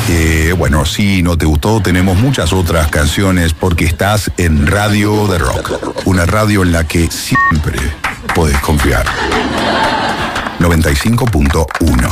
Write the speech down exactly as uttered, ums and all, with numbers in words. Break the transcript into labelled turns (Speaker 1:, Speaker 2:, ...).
Speaker 1: Eh, bueno, si no te gustó, tenemos muchas otras canciones porque estás en Radio de Rock, una radio en la que siempre podés confiar. noventa y cinco punto uno.